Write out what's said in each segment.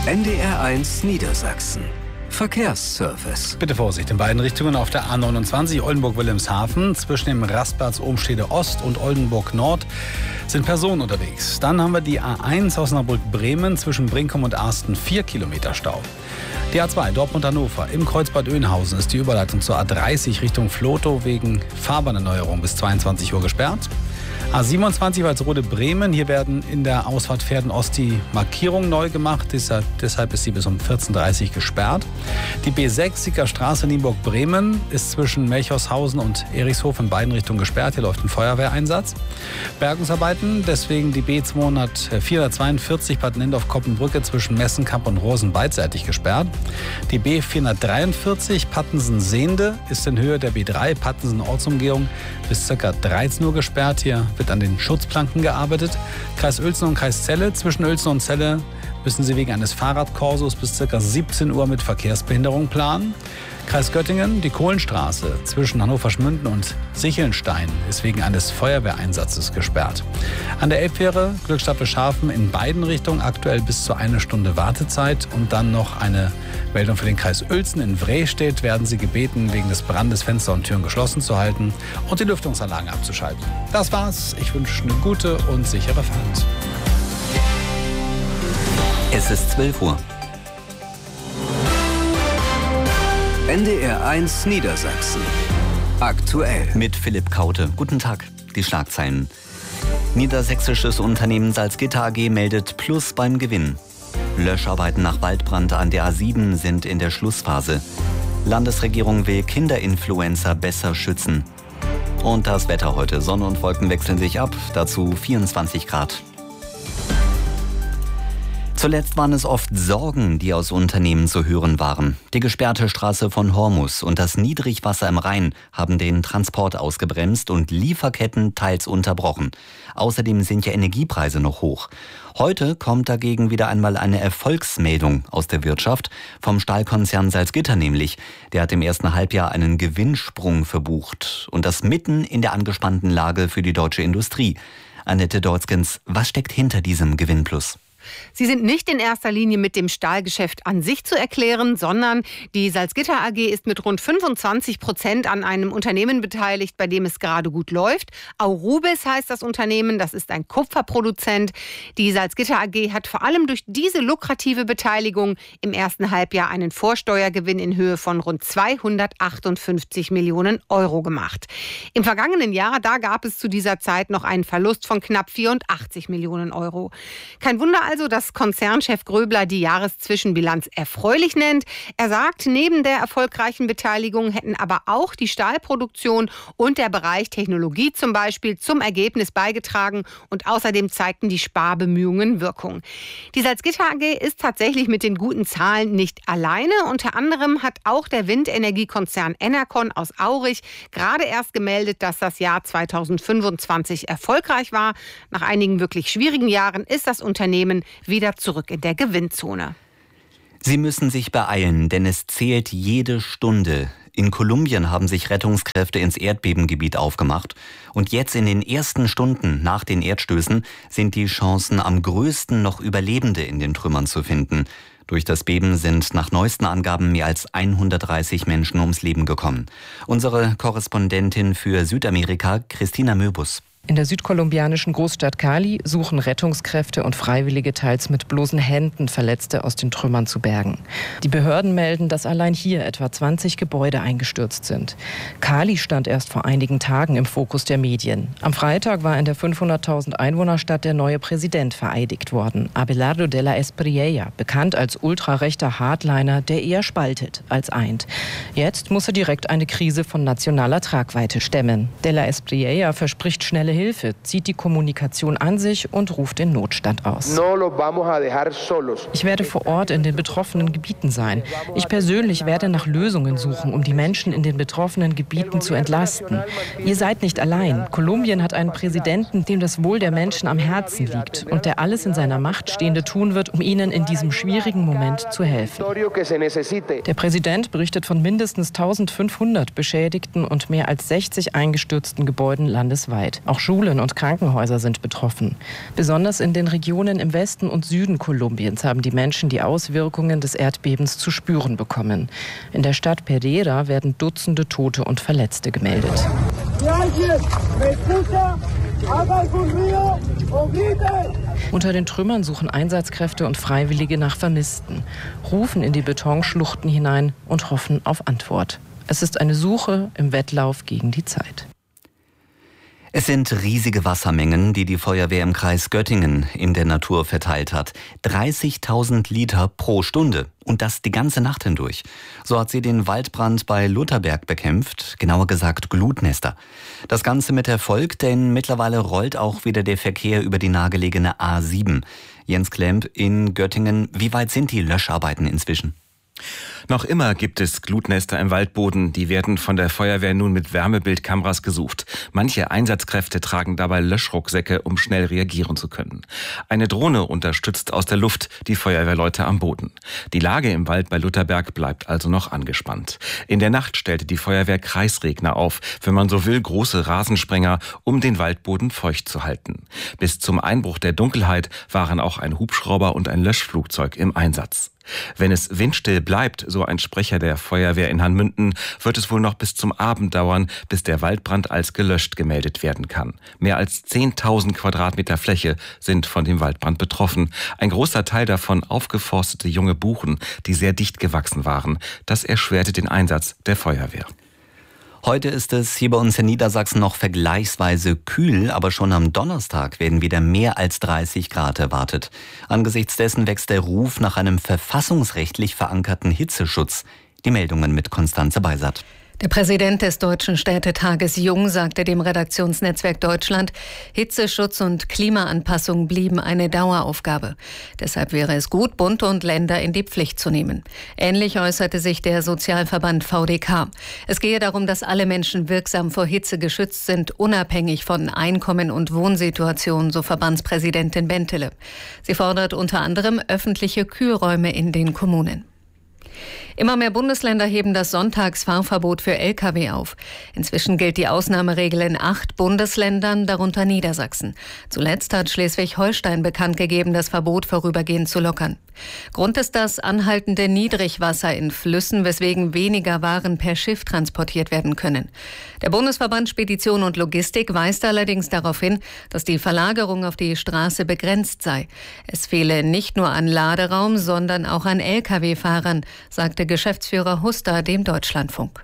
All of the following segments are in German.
NDR1 Niedersachsen. Verkehrsservice. Bitte Vorsicht in beiden Richtungen auf der A29 Oldenburg-Wilhelmshaven. Zwischen dem Rastplatz Ohmstede Ost und Oldenburg Nord sind Personen unterwegs. Dann haben wir die A1 Osnabrück-Bremen zwischen Brinkum und Arsten 4 Kilometer Stau. Die A2 Dortmund-Hannover im Kreuzbad Oeynhausen ist die Überleitung zur A30 Richtung Vlotho wegen Fahrbahnerneuerung bis 22 Uhr gesperrt. A27 Walsrode-Bremen. Hier werden in der Ausfahrt Pferden-Ost die Markierungen neu gemacht. Deshalb ist sie bis um 14.30 Uhr gesperrt. Die B6 Sieger Straße Nienburg-Bremen ist zwischen Melchorshausen und Erichshof in beiden Richtungen gesperrt. Hier läuft ein Feuerwehreinsatz. Bergungsarbeiten, deswegen die B442 Bad Nendorf-Koppenbrücke zwischen Messenkamp und Rosen beidseitig gesperrt. Die B443 Pattensen-Sehnde ist in Höhe der B3 Pattensen-Ortsumgehung bis ca. 13 Uhr gesperrt. Hier wird an den Schutzplanken gearbeitet. Kreis Uelzen und Kreis Celle. Zwischen Uelzen und Celle müssen Sie wegen eines Fahrradkorsos bis ca. 17 Uhr mit Verkehrsbehinderung planen. Kreis Göttingen, die Kohlenstraße zwischen Hannover-Schmünden und Sichelnstein ist wegen eines Feuerwehreinsatzes gesperrt. An der Elbfähre Glückstadt-Beschafen in beiden Richtungen aktuell bis zu 1 Stunde Wartezeit. Und dann noch eine Meldung für den Kreis Uelzen. In Vrestedt werden Sie gebeten, wegen des Brandes Fenster und Türen geschlossen zu halten und die Lüftungsanlagen abzuschalten. Das war's. Ich wünsche eine gute und sichere Fahrt. Es ist 12 Uhr. NDR1 Niedersachsen. Aktuell. Mit Philipp Kaute. Guten Tag. Die Schlagzeilen. Niedersächsisches Unternehmen Salzgitter AG meldet Plus beim Gewinn. Löscharbeiten nach Waldbrand an der A7 sind in der Schlussphase. Landesregierung will Kinderinfluencer besser schützen. Und das Wetter heute. Sonne und Wolken wechseln sich ab. Dazu 24 Grad. Zuletzt waren es oft Sorgen, die aus Unternehmen zu hören waren. Die gesperrte Straße von Hormus und das Niedrigwasser im Rhein haben den Transport ausgebremst und Lieferketten teils unterbrochen. Außerdem sind ja Energiepreise noch hoch. Heute kommt dagegen wieder einmal eine Erfolgsmeldung aus der Wirtschaft, vom Stahlkonzern Salzgitter nämlich. Der hat im ersten Halbjahr einen Gewinnsprung verbucht. Und das mitten in der angespannten Lage für die deutsche Industrie. Annette Dorskens, was steckt hinter diesem Gewinnplus? Sie sind nicht in erster Linie mit dem Stahlgeschäft an sich zu erklären, sondern die Salzgitter AG ist mit rund 25% an einem Unternehmen beteiligt, bei dem es gerade gut läuft. Aurubis heißt das Unternehmen, das ist ein Kupferproduzent. Die Salzgitter AG hat vor allem durch diese lukrative Beteiligung im ersten Halbjahr einen Vorsteuergewinn in Höhe von rund 258 Millionen Euro gemacht. Im vergangenen Jahr, da gab es zu dieser Zeit noch einen Verlust von knapp 84 Millionen Euro. Kein Wunder also, dass Konzernchef Gröbler die Jahreszwischenbilanz erfreulich nennt. Er sagt, neben der erfolgreichen Beteiligung hätten aber auch die Stahlproduktion und der Bereich Technologie zum Beispiel zum Ergebnis beigetragen und außerdem zeigten die Sparbemühungen Wirkung. Die Salzgitter AG ist tatsächlich mit den guten Zahlen nicht alleine. Unter anderem hat auch der Windenergiekonzern Enercon aus Aurich gerade erst gemeldet, dass das Jahr 2025 erfolgreich war. Nach einigen wirklich schwierigen Jahren ist das Unternehmen wieder zurück in der Gewinnzone. Sie müssen sich beeilen, denn es zählt jede Stunde. In Kolumbien haben sich Rettungskräfte ins Erdbebengebiet aufgemacht. Und jetzt in den ersten Stunden nach den Erdstößen sind die Chancen am größten, noch Überlebende in den Trümmern zu finden. Durch das Beben sind nach neuesten Angaben mehr als 130 Menschen ums Leben gekommen. Unsere Korrespondentin für Südamerika, Christina Möbus. In der südkolumbianischen Großstadt Cali suchen Rettungskräfte und Freiwillige teils mit bloßen Händen Verletzte aus den Trümmern zu bergen. Die Behörden melden, dass allein hier etwa 20 Gebäude eingestürzt sind. Cali stand erst vor einigen Tagen im Fokus der Medien. Am Freitag war in der 500.000 Einwohnerstadt der neue Präsident vereidigt worden, Abelardo de la Espriella, bekannt als ultrarechter Hardliner, der eher spaltet als eint. Jetzt muss er direkt eine Krise von nationaler Tragweite stemmen. De la Espriella verspricht schnelle Hilfe, zieht die Kommunikation an sich und ruft den Notstand aus. Ich werde vor Ort in den betroffenen Gebieten sein. Ich persönlich werde nach Lösungen suchen, um die Menschen in den betroffenen Gebieten zu entlasten. Ihr seid nicht allein. Kolumbien hat einen Präsidenten, dem das Wohl der Menschen am Herzen liegt und der alles in seiner Macht Stehende tun wird, um ihnen in diesem schwierigen Moment zu helfen. Der Präsident berichtet von mindestens 1500 beschädigten und mehr als 60 eingestürzten Gebäuden landesweit. Auch Schulen und Krankenhäuser sind betroffen. Besonders in den Regionen im Westen und Süden Kolumbiens haben die Menschen die Auswirkungen des Erdbebens zu spüren bekommen. In der Stadt Pereira werden Dutzende Tote und Verletzte gemeldet. Unter den Trümmern suchen Einsatzkräfte und Freiwillige nach Vermissten, rufen in die Betonschluchten hinein und hoffen auf Antwort. Es ist eine Suche im Wettlauf gegen die Zeit. Es sind riesige Wassermengen, die die Feuerwehr im Kreis Göttingen in der Natur verteilt hat. 30.000 Liter pro Stunde. Und das die ganze Nacht hindurch. So hat sie den Waldbrand bei Lutherberg bekämpft, genauer gesagt Glutnester. Das Ganze mit Erfolg, denn mittlerweile rollt auch wieder der Verkehr über die nahegelegene A7. Jens Klemp in Göttingen, wie weit sind die Löscharbeiten inzwischen? Noch immer gibt es Glutnester im Waldboden. Die werden von der Feuerwehr nun mit Wärmebildkameras gesucht. Manche Einsatzkräfte tragen dabei Löschrucksäcke, um schnell reagieren zu können. Eine Drohne unterstützt aus der Luft die Feuerwehrleute am Boden. Die Lage im Wald bei Lutherberg bleibt also noch angespannt. In der Nacht stellte die Feuerwehr Kreisregner auf, wenn man so will, große Rasensprenger, um den Waldboden feucht zu halten. Bis zum Einbruch der Dunkelheit waren auch ein Hubschrauber und ein Löschflugzeug im Einsatz. Wenn es windstill bleibt, so ein Sprecher der Feuerwehr in Hanmünden, wird es wohl noch bis zum Abend dauern, bis der Waldbrand als gelöscht gemeldet werden kann. Mehr als 10.000 Quadratmeter Fläche sind von dem Waldbrand betroffen. Ein großer Teil davon aufgeforstete junge Buchen, die sehr dicht gewachsen waren. Das erschwerte den Einsatz der Feuerwehr. Heute ist es hier bei uns in Niedersachsen noch vergleichsweise kühl, aber schon am Donnerstag werden wieder mehr als 30 Grad erwartet. Angesichts dessen wächst der Ruf nach einem verfassungsrechtlich verankerten Hitzeschutz. Die Meldungen mit Konstanze Beisert. Der Präsident des Deutschen Städtetages Jung sagte dem Redaktionsnetzwerk Deutschland, Hitzeschutz und Klimaanpassung blieben eine Daueraufgabe. Deshalb wäre es gut, Bund und Länder in die Pflicht zu nehmen. Ähnlich äußerte sich der Sozialverband VDK. Es gehe darum, dass alle Menschen wirksam vor Hitze geschützt sind, unabhängig von Einkommen und Wohnsituation, so Verbandspräsidentin Bentele. Sie fordert unter anderem öffentliche Kühlräume in den Kommunen. Immer mehr Bundesländer heben das Sonntagsfahrverbot für Lkw auf. Inzwischen gilt die Ausnahmeregel in 8 Bundesländern, darunter Niedersachsen. Zuletzt hat Schleswig-Holstein bekannt gegeben, das Verbot vorübergehend zu lockern. Grund ist das anhaltende Niedrigwasser in Flüssen, weswegen weniger Waren per Schiff transportiert werden können. Der Bundesverband Spedition und Logistik weist allerdings darauf hin, dass die Verlagerung auf die Straße begrenzt sei. Es fehle nicht nur an Laderaum, sondern auch an Lkw-Fahrern, sagte Geschäftsführer Huster dem Deutschlandfunk.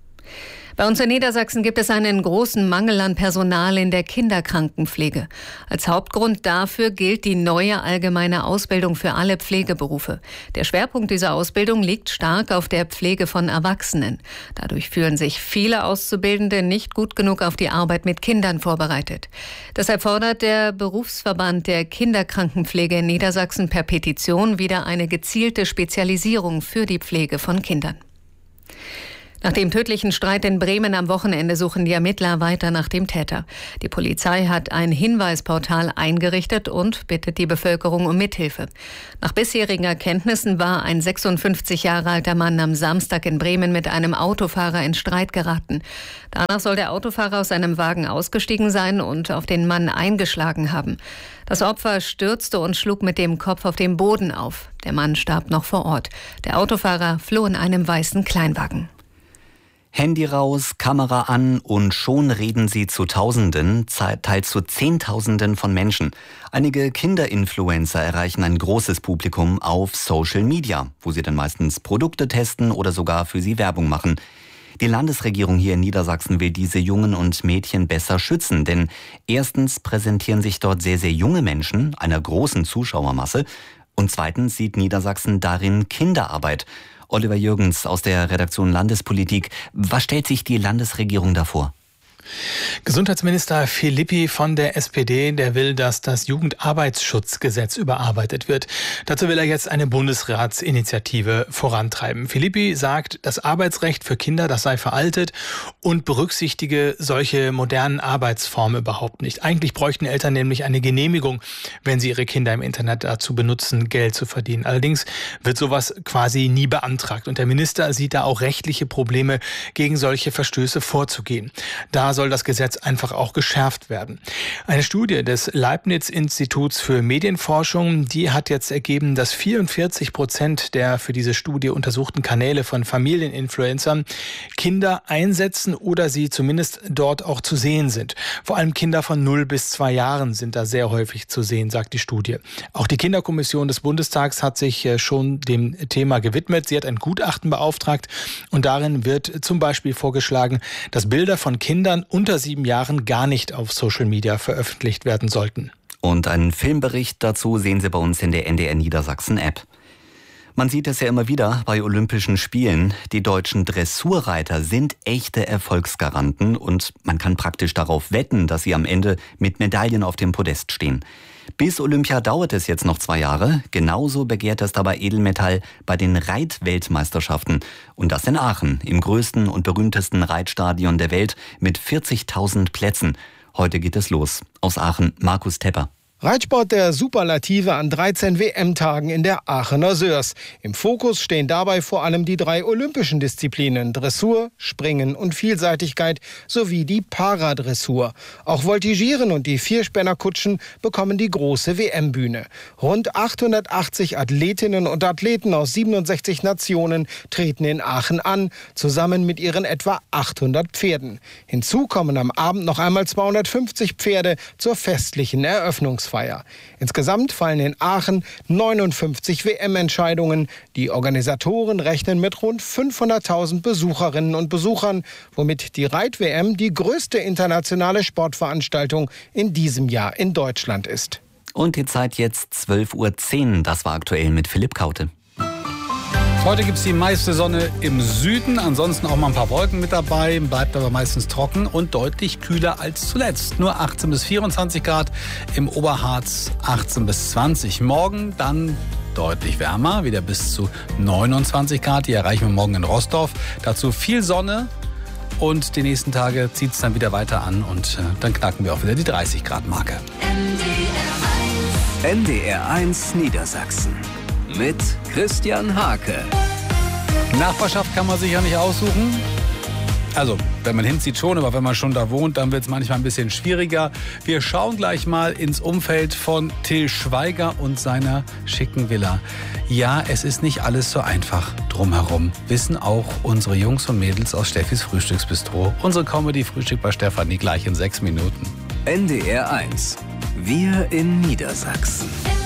Bei uns in Niedersachsen gibt es einen großen Mangel an Personal in der Kinderkrankenpflege. Als Hauptgrund dafür gilt die neue allgemeine Ausbildung für alle Pflegeberufe. Der Schwerpunkt dieser Ausbildung liegt stark auf der Pflege von Erwachsenen. Dadurch fühlen sich viele Auszubildende nicht gut genug auf die Arbeit mit Kindern vorbereitet. Deshalb fordert der Berufsverband der Kinderkrankenpflege in Niedersachsen per Petition wieder eine gezielte Spezialisierung für die Pflege von Kindern. Nach dem tödlichen Streit in Bremen am Wochenende suchen die Ermittler weiter nach dem Täter. Die Polizei hat ein Hinweisportal eingerichtet und bittet die Bevölkerung um Mithilfe. Nach bisherigen Erkenntnissen war ein 56 Jahre alter Mann am Samstag in Bremen mit einem Autofahrer in Streit geraten. Danach soll der Autofahrer aus seinem Wagen ausgestiegen sein und auf den Mann eingeschlagen haben. Das Opfer stürzte und schlug mit dem Kopf auf den Boden auf. Der Mann starb noch vor Ort. Der Autofahrer floh in einem weißen Kleinwagen. Handy raus, Kamera an und schon reden sie zu Tausenden, teils zu Zehntausenden von Menschen. Einige Kinderinfluencer erreichen ein großes Publikum auf Social Media, wo sie dann meistens Produkte testen oder sogar für sie Werbung machen. Die Landesregierung hier in Niedersachsen will diese Jungen und Mädchen besser schützen, denn erstens präsentieren sich dort sehr, sehr junge Menschen einer großen Zuschauermasse und zweitens sieht Niedersachsen darin Kinderarbeit. Oliver Jürgens aus der Redaktion Landespolitik. Was stellt sich die Landesregierung da vor? Gesundheitsminister Philippi von der SPD, der will, dass das Jugendarbeitsschutzgesetz überarbeitet wird. Dazu will er jetzt eine Bundesratsinitiative vorantreiben. Philippi sagt, das Arbeitsrecht für Kinder, das sei veraltet und berücksichtige solche modernen Arbeitsformen überhaupt nicht. Eigentlich bräuchten Eltern nämlich eine Genehmigung, wenn sie ihre Kinder im Internet dazu benutzen, Geld zu verdienen. Allerdings wird sowas quasi nie beantragt. Und der Minister sieht da auch rechtliche Probleme, gegen solche Verstöße vorzugehen. Da soll das Gesetz einfach auch geschärft werden. Eine Studie des Leibniz-Instituts für Medienforschung, die hat jetzt ergeben, dass 44% der für diese Studie untersuchten Kanäle von Familieninfluencern Kinder einsetzen oder sie zumindest dort auch zu sehen sind. Vor allem Kinder von 0 bis 2 Jahren sind da sehr häufig zu sehen, sagt die Studie. Auch die Kinderkommission des Bundestags hat sich schon dem Thema gewidmet. Sie hat ein Gutachten beauftragt und darin wird zum Beispiel vorgeschlagen, dass Bilder von Kindern unter 7 Jahren gar nicht auf Social Media veröffentlicht werden sollten. Und einen Filmbericht dazu sehen Sie bei uns in der NDR Niedersachsen App. Man sieht es ja immer wieder bei Olympischen Spielen. Die deutschen Dressurreiter sind echte Erfolgsgaranten und man kann praktisch darauf wetten, dass sie am Ende mit Medaillen auf dem Podest stehen. Bis Olympia dauert es jetzt noch 2 Jahre. Genauso begehrt es dabei Edelmetall bei den Reitweltmeisterschaften. Und das in Aachen, im größten und berühmtesten Reitstadion der Welt mit 40.000 Plätzen. Heute geht es los. Aus Aachen, Markus Tepper. Reitsport der Superlative an 13 WM-Tagen in der Aachener Sörs. Im Fokus stehen dabei vor allem die 3 olympischen Disziplinen Dressur, Springen und Vielseitigkeit sowie die Paradressur. Auch Voltigieren und die Vierspännerkutschen bekommen die große WM-Bühne. Rund 880 Athletinnen und Athleten aus 67 Nationen treten in Aachen an, zusammen mit ihren etwa 800 Pferden. Hinzu kommen am Abend noch einmal 250 Pferde zur festlichen Eröffnungsfeier. Insgesamt fallen in Aachen 59 WM-Entscheidungen. Die Organisatoren rechnen mit rund 500.000 Besucherinnen und Besuchern, womit die Reit-WM die größte internationale Sportveranstaltung in diesem Jahr in Deutschland ist. Und die Zeit jetzt 12:10 Uhr. Das war aktuell mit Philipp Kaute. Heute gibt es die meiste Sonne im Süden, ansonsten auch mal ein paar Wolken mit dabei, bleibt aber meistens trocken und deutlich kühler als zuletzt. Nur 18 bis 24 Grad, im Oberharz 18 bis 20. Morgen dann deutlich wärmer, wieder bis zu 29 Grad. Die erreichen wir morgen in Roßdorf. Dazu viel Sonne und die nächsten Tage zieht es dann wieder weiter an und dann knacken wir auch wieder die 30 Grad Marke. NDR1 Niedersachsen mit Christian Hake. Nachbarschaft kann man sich ja nicht aussuchen. Also, wenn man hinzieht schon, aber wenn man schon da wohnt, dann wird es manchmal ein bisschen schwieriger. Wir schauen gleich mal ins Umfeld von Till Schweiger und seiner schicken Villa. Ja, es ist nicht alles so einfach drumherum. Wissen auch unsere Jungs und Mädels aus Steffis Frühstücksbistro. Unsere Comedy-Frühstück bei Stefanie gleich in 6 Minuten. NDR1. Wir in Niedersachsen.